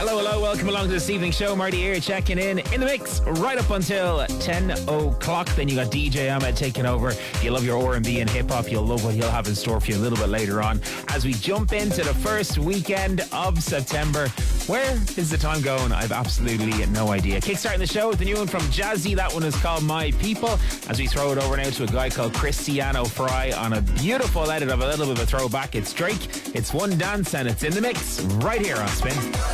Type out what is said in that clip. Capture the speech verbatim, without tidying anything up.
Hello, hello, welcome along to this evening's show. Marty here checking in, in the mix right up until ten o'clock. Then you got D J Ahmed taking over. If you love your R and B and hip hop, you'll love what he'll have in store for you a little bit later on as we jump into the first weekend of September. Where is the time going? I've absolutely no idea. Kickstarting the show with the new one from Jazzy. That one is called My People. As we throw it over now to a guy called Cristiano Fry on a beautiful edit of a little bit of a throwback. It's Drake, it's One Dance, and it's in the mix right here on Spin.